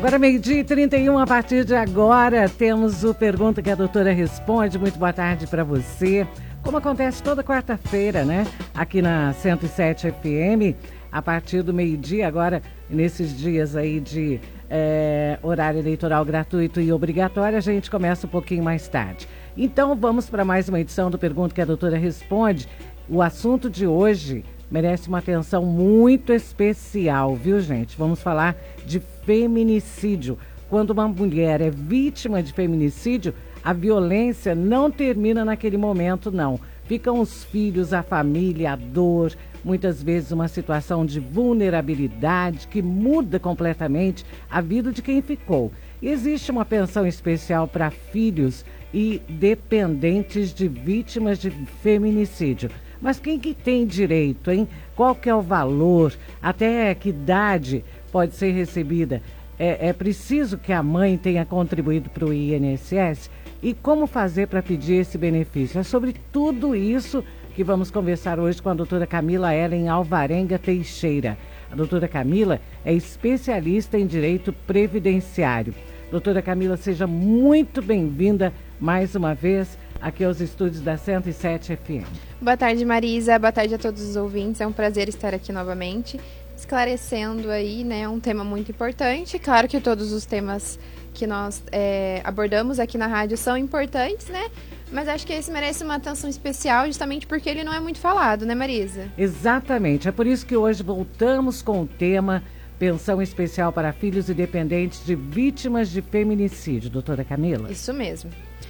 Agora 12h31, a partir de agora temos o Pergunta que a Doutora Responde. Muito boa tarde para você. Como acontece toda quarta-feira, né? Aqui na 107 FM, a partir do meio-dia, agora nesses dias aí de horário eleitoral gratuito e obrigatório, a gente começa um pouquinho mais tarde. Então vamos para mais uma edição do Pergunta que a Doutora Responde. O assunto de hoje merece uma atenção muito especial, viu, gente? Vamos falar de feminicídio. Quando uma mulher é vítima de feminicídio, a violência não termina naquele momento, não. Ficam os filhos, a família, a dor, muitas vezes uma situação de vulnerabilidade que muda completamente a vida de quem ficou. Existe uma pensão especial para filhos e dependentes de vítimas de feminicídio. Mas quem que tem direito, hein? Qual que é o valor? Até que idade pode ser recebida? É preciso que a mãe tenha contribuído para o INSS? E como fazer para pedir esse benefício? É sobre tudo isso que vamos conversar hoje com a doutora Camila Ellen Alvarenga Teixeira. A doutora Camila é especialista em direito previdenciário. Doutora Camila, seja muito bem-vinda mais uma vez aqui aos estúdios da 107 FM. Boa tarde, Marisa. Boa tarde a todos os ouvintes. É um prazer estar aqui novamente, esclarecendo aí, né, um tema muito importante. Claro que todos os temas que nós abordamos aqui na rádio são importantes, né? Mas acho que esse merece uma atenção especial justamente porque ele não é muito falado, né, Marisa? Exatamente. É por isso que hoje voltamos com o tema Pensão Especial para Filhos e Dependentes de Vítimas de Feminicídio. Doutora Camila? Isso mesmo.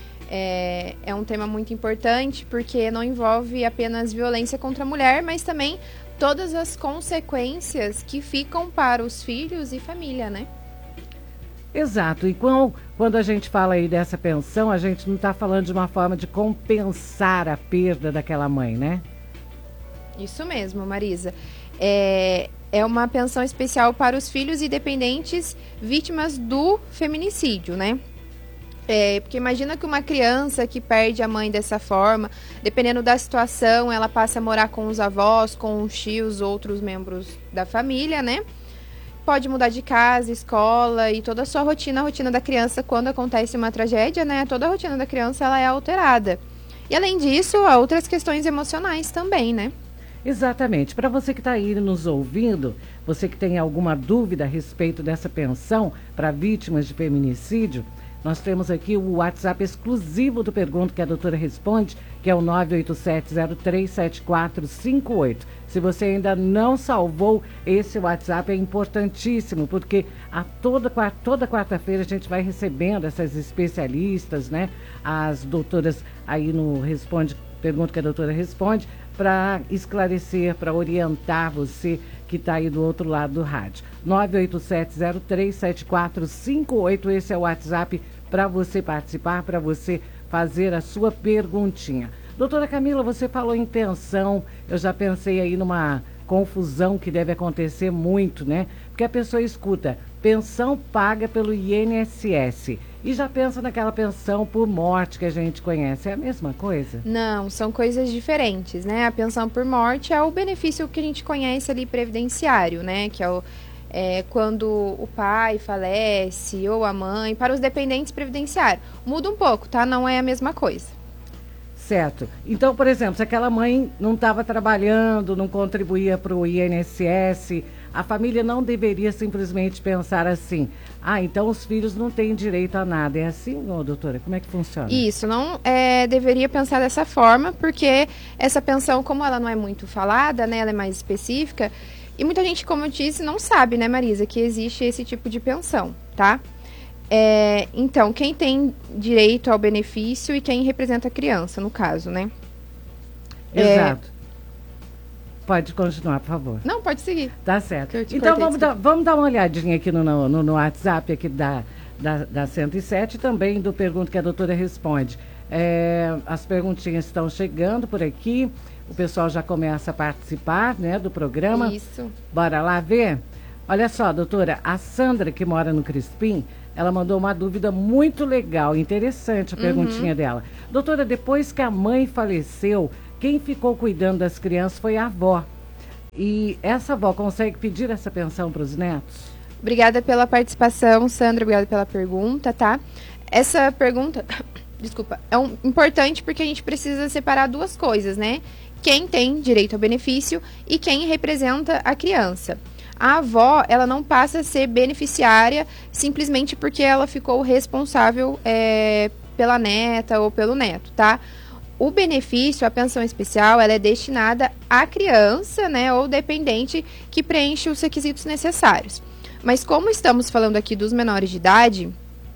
É um tema muito importante porque não envolve apenas violência contra a mulher, mas também todas as consequências que ficam para os filhos e família, né? Exato. E quando a gente fala aí dessa pensão, a gente não está falando de uma forma de compensar a perda daquela mãe, né? Isso mesmo, Marisa. É uma pensão especial para os filhos e dependentes vítimas do feminicídio, né? Porque imagina que uma criança que perde a mãe dessa forma, dependendo da situação, ela passa a morar com os avós, com os tios, outros membros da família, né? Pode mudar de casa, escola e toda a sua rotina, a rotina da criança, quando acontece uma tragédia, né? Toda a rotina da criança, ela é alterada. E além disso, há outras questões emocionais também, né? Exatamente. Para você que está aí nos ouvindo, você que tem alguma dúvida a respeito dessa pensão para vítimas de feminicídio, nós temos aqui o WhatsApp exclusivo do Pergunta que a Doutora Responde, que é o 987037458. Se você ainda não salvou, esse WhatsApp é importantíssimo, porque toda quarta-feira a gente vai recebendo essas especialistas, né? As doutoras aí no Pergunta que a Doutora Responde, para esclarecer, para orientar você que está aí do outro lado do rádio. 987037458, esse é o WhatsApp para você participar, para você fazer a sua perguntinha. Doutora Camila, você falou em pensão, eu já pensei aí numa confusão que deve acontecer muito, né? Porque a pessoa escuta pensão paga pelo INSS e já pensa naquela pensão por morte que a gente conhece. É a mesma coisa? Não, são coisas diferentes, né? A pensão por morte é o benefício que a gente conhece ali previdenciário, né? Que é quando o pai falece ou a mãe, para os dependentes previdenciários. Muda um pouco, tá? Não é a mesma coisa. Certo. Então, por exemplo, se aquela mãe não estava trabalhando, não contribuía para o INSS, a família não deveria simplesmente pensar assim, então os filhos não têm direito a nada. É assim, doutora? Como é que funciona? Isso, não deveria pensar dessa forma, porque essa pensão, como ela não é muito falada, né, ela é mais específica, e muita gente, como eu disse, não sabe, né, Marisa, que existe esse tipo de pensão, tá? Então, quem tem direito ao benefício e quem representa a criança, no caso, né? Exato. Pode continuar, por favor. Não, pode seguir. Tá certo. Então, vamos dar uma olhadinha aqui no WhatsApp aqui da 107 e também do Pergunta que a Doutora Responde. As perguntinhas estão chegando por aqui, o pessoal já começa a participar, né, do programa. Isso. Bora lá ver? Olha só, doutora, a Sandra, que mora no Crispim, ela mandou uma dúvida muito legal, interessante a perguntinha dela. Doutora, depois que a mãe faleceu, quem ficou cuidando das crianças foi a avó. E essa avó consegue pedir essa pensão para os netos? Obrigada pela participação, Sandra, obrigada pela pergunta, tá? Essa pergunta, desculpa, importante porque a gente precisa separar duas coisas, né? Quem tem direito ao benefício e quem representa a criança. A avó, ela não passa a ser beneficiária simplesmente porque ela ficou responsável pela neta ou pelo neto, tá? O benefício, a pensão especial, ela é destinada à criança, né, ou dependente que preenche os requisitos necessários. Mas como estamos falando aqui dos menores de idade,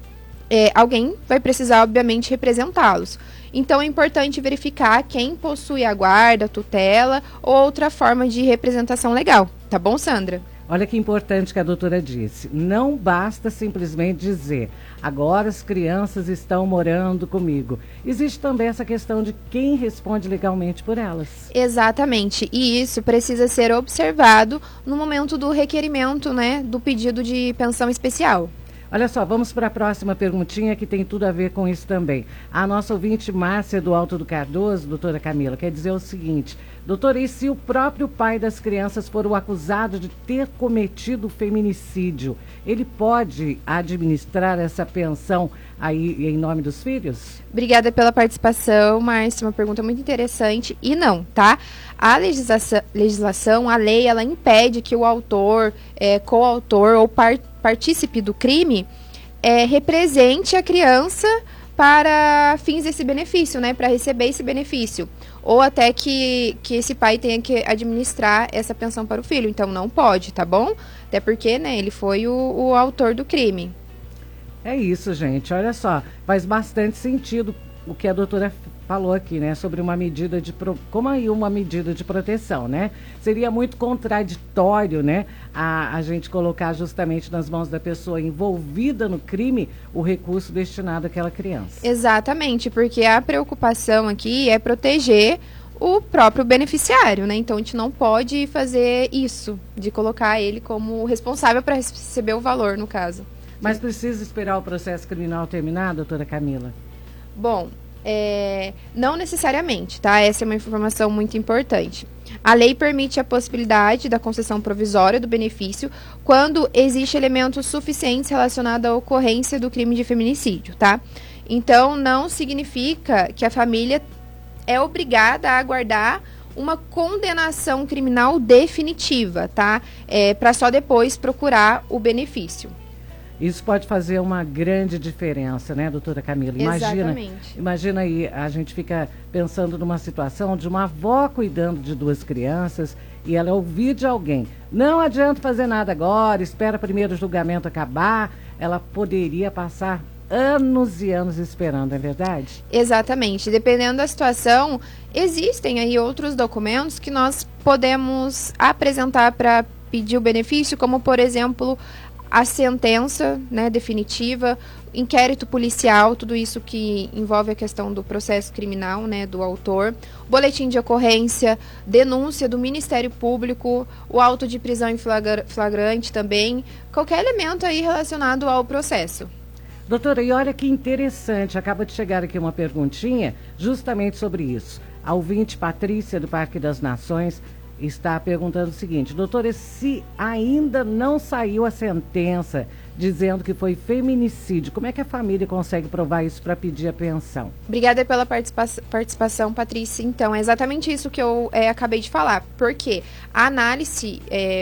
alguém vai precisar, obviamente, representá-los. Então, é importante verificar quem possui a guarda, a tutela ou outra forma de representação legal. Tá bom, Sandra? Olha que importante que a doutora disse. Não basta simplesmente dizer, agora as crianças estão morando comigo. Existe também essa questão de quem responde legalmente por elas. Exatamente. E isso precisa ser observado no momento do requerimento, né, do pedido de pensão especial. Olha só, vamos para a próxima perguntinha que tem tudo a ver com isso também. A nossa ouvinte Márcia do Alto do Cardoso, doutora Camila, quer dizer o seguinte: doutora, e se o próprio pai das crianças for o acusado de ter cometido feminicídio, ele pode administrar essa pensão aí em nome dos filhos? Obrigada pela participação, Márcia, uma pergunta muito interessante. E não, tá? A legislação, a lei, ela impede que o autor, coautor ou partícipe do crime represente a criança para fins desse benefício, né? Para receber esse benefício. Ou até que esse pai tenha que administrar essa pensão para o filho. Então, não pode, tá bom? Até porque, né, ele foi o autor do crime. É isso, gente. Olha só, faz bastante sentido o que a doutora falou aqui, né, sobre uma medida como aí uma medida de proteção, né? Seria muito contraditório, né, a gente colocar justamente nas mãos da pessoa envolvida no crime o recurso destinado àquela criança. Exatamente, porque a preocupação aqui é proteger o próprio beneficiário, né? Então a gente não pode fazer isso, de colocar ele como responsável para receber o valor, no caso. Mas precisa esperar o processo criminal terminar, doutora Camila? Bom, não necessariamente, tá? Essa é uma informação muito importante. A lei permite a possibilidade da concessão provisória do benefício quando existe elementos suficientes relacionados à ocorrência do crime de feminicídio, tá? Então, não significa que a família é obrigada a aguardar uma condenação criminal definitiva, tá? Para só depois procurar o benefício. Isso pode fazer uma grande diferença, né, doutora Camila? Imagina aí, a gente fica pensando numa situação de uma avó cuidando de duas crianças e ela ouvir de alguém, não adianta fazer nada agora, espera primeiro o julgamento acabar. Ela poderia passar anos e anos esperando, é verdade? Exatamente. Dependendo da situação, existem aí outros documentos que nós podemos apresentar para pedir o benefício, como, por exemplo, a sentença, né, definitiva, inquérito policial, tudo isso que envolve a questão do processo criminal, né, do autor, boletim de ocorrência, denúncia do Ministério Público, o auto de prisão em flagrante também, qualquer elemento aí relacionado ao processo. Doutora, e olha que interessante, acaba de chegar aqui uma perguntinha justamente sobre isso. A ouvinte Patrícia do Parque das Nações está perguntando o seguinte: doutora, se ainda não saiu a sentença dizendo que foi feminicídio, como é que a família consegue provar isso para pedir a pensão? Obrigada pela participação, Patrícia. Então, é exatamente isso que eu acabei de falar, porque a análise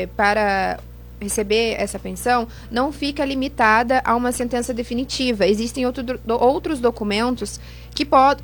para receber essa pensão não fica limitada a uma sentença definitiva. Existem outros documentos que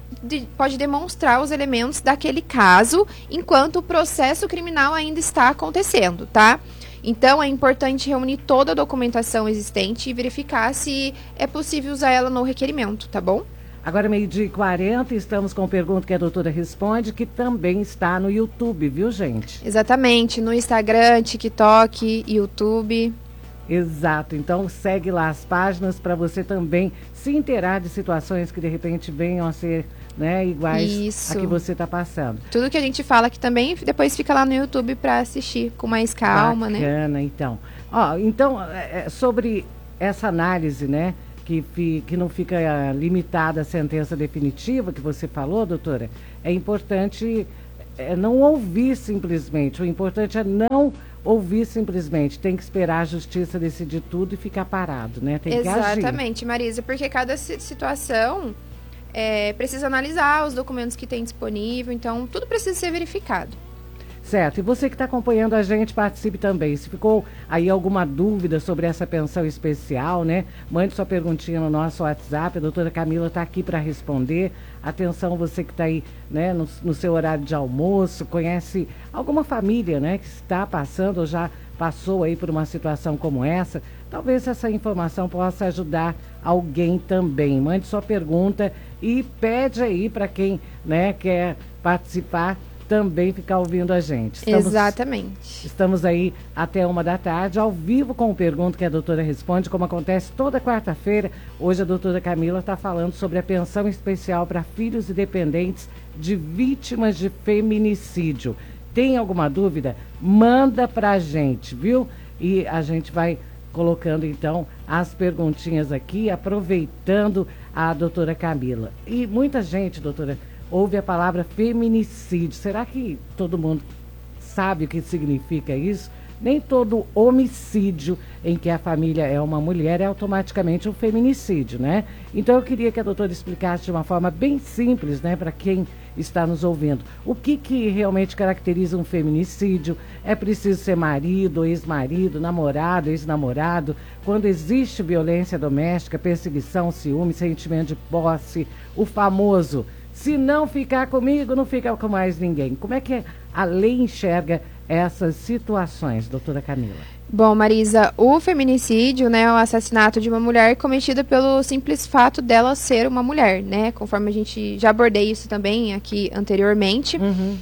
pode demonstrar os elementos daquele caso enquanto o processo criminal ainda está acontecendo, tá? Então, é importante reunir toda a documentação existente e verificar se é possível usar ela no requerimento, tá bom? Agora, 12h40, estamos com a pergunta que a doutora responde, que também está no YouTube, viu, gente? Exatamente, no Instagram, TikTok, YouTube. Exato, então segue lá as páginas para você também se inteirar de situações que de repente venham a ser, né, iguais a que você está passando. Tudo que a gente fala aqui também, depois fica lá no YouTube para assistir com mais calma, né? Bacana, então. Então, sobre essa análise, né, que não fica limitada à sentença definitiva que você falou, doutora, é importante não ouvir simplesmente, o importante é não ouvir simplesmente, tem que esperar a justiça decidir tudo e ficar parado, né? Tem que agir. Exatamente, Marisa, porque cada situação precisa analisar os documentos que tem disponível, então tudo precisa ser verificado. Certo, e você que está acompanhando a gente, participe também. Se ficou aí alguma dúvida sobre essa pensão especial, né? Mande sua perguntinha no nosso WhatsApp, a doutora Camila está aqui para responder. Atenção, você que está aí, né, no seu horário de almoço, conhece alguma família, né, que está passando ou já passou aí por uma situação como essa, talvez essa informação possa ajudar alguém também. Mande sua pergunta e pede aí para quem, né, quer participar também ficar ouvindo a gente. Exatamente. Estamos aí até 1h da tarde, ao vivo com o Pergunta que a doutora responde, como acontece toda quarta-feira. Hoje a doutora Camila está falando sobre a pensão especial para filhos e dependentes de vítimas de feminicídio. Tem alguma dúvida? Manda pra gente, viu? E a gente vai colocando então as perguntinhas aqui, aproveitando a doutora Camila. E muita gente, doutora, ouve a palavra feminicídio. Será que todo mundo sabe o que significa isso? Nem todo homicídio em que a família é uma mulher é automaticamente um feminicídio, né? Então eu queria que a doutora explicasse de uma forma bem simples, né, para quem está nos ouvindo. O que realmente caracteriza um feminicídio? É preciso ser marido, ex-marido, namorado, ex-namorado? Quando existe violência doméstica, perseguição, ciúme, sentimento de posse, o famoso: se não ficar comigo, não fica com mais ninguém. Como é que a lei enxerga essas situações, doutora Camila? Bom, Marisa, o feminicídio, né, é o assassinato de uma mulher cometido pelo simples fato dela ser uma mulher, né? Conforme a gente já abordei isso também aqui anteriormente.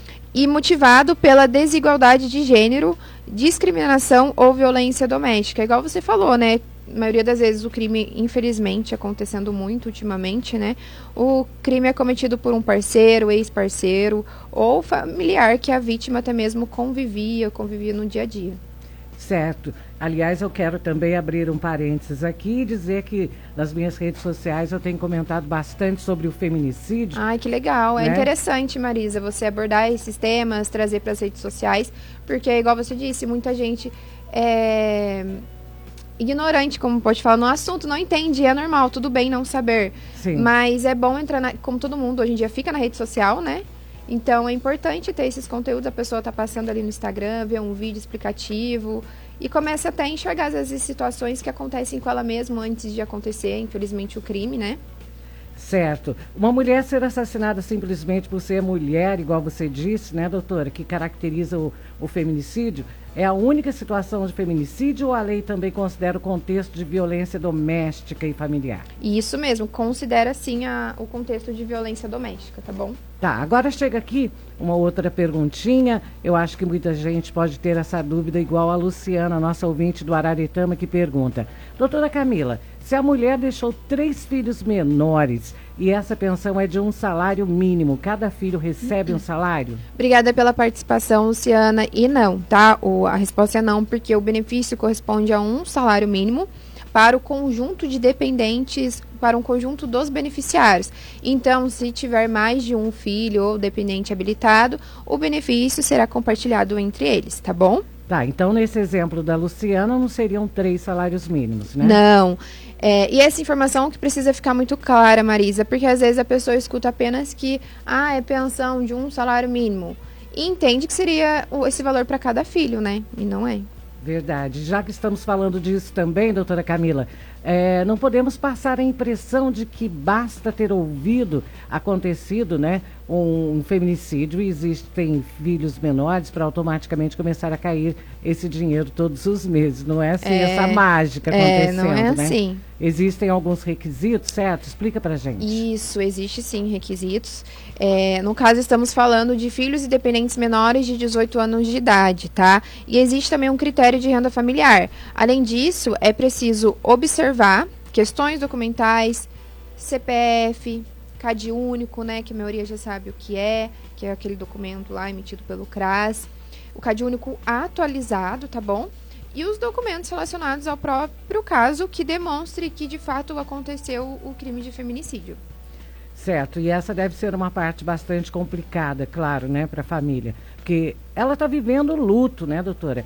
E motivado pela desigualdade de gênero, discriminação ou violência doméstica. Igual você falou, né? A maioria das vezes o crime, infelizmente, acontecendo muito ultimamente, né? O crime é cometido por um parceiro, ex-parceiro ou familiar que a vítima até mesmo convivia no dia a dia. Certo. Aliás, eu quero também abrir um parênteses aqui e dizer que nas minhas redes sociais eu tenho comentado bastante sobre o feminicídio. Ai, que legal. Né? É interessante, Marisa, você abordar esses temas, trazer para as redes sociais, porque, igual você disse, muita gente ignorante, como pode falar, no assunto, não entende, é normal, tudo bem não saber. Sim. Mas é bom entrar, como todo mundo hoje em dia fica na rede social, né? Então é importante ter esses conteúdos, a pessoa tá passando ali no Instagram, ver um vídeo explicativo e começa até a enxergar às vezes situações que acontecem com ela mesma antes de acontecer, infelizmente, o crime, né? Certo. Uma mulher ser assassinada simplesmente por ser mulher, igual você disse, né, doutora, que caracteriza o feminicídio, é a única situação de feminicídio ou a lei também considera o contexto de violência doméstica e familiar? Isso mesmo, considera sim o contexto de violência doméstica, tá bom? Tá, agora chega aqui uma outra perguntinha. Eu acho que muita gente pode ter essa dúvida, igual a Luciana, nossa ouvinte do Araretama, que pergunta: doutora Camila, se a mulher deixou 3 filhos menores e essa pensão é de um salário mínimo, cada filho recebe um salário? Obrigada pela participação, Luciana. E não, tá? A resposta é não, porque o benefício corresponde a um salário mínimo para o conjunto de dependentes, para um conjunto dos beneficiários. Então, se tiver mais de um filho ou dependente habilitado, o benefício será compartilhado entre eles, tá bom? Tá, então nesse exemplo da Luciana não seriam 3 salários mínimos, né? Não. E essa informação que precisa ficar muito clara, Marisa, porque às vezes a pessoa escuta apenas que é pensão de um salário mínimo e entende que seria esse valor para cada filho, né? E não é. Verdade. Já que estamos falando disso também, doutora Camila, não podemos passar a impressão de que basta ter acontecido, né, um feminicídio e existem filhos menores para automaticamente começar a cair esse dinheiro todos os meses. Não é assim, essa mágica acontecendo, não é né? assim. Existem alguns requisitos, certo? Explica pra gente. Isso, existe sim requisitos. No caso, estamos falando de filhos e dependentes menores de 18 anos de idade, tá? E existe também um critério de renda familiar. Além disso, é preciso observar questões documentais, CPF, CAD único, né? Que a maioria já sabe o que é aquele documento lá emitido pelo CRAS. O CAD único atualizado, tá bom? E os documentos relacionados ao próprio caso que demonstre que de fato aconteceu o crime de feminicídio. Certo, e essa deve ser uma parte bastante complicada, claro, né, para a família, porque ela está vivendo luto, né, doutora?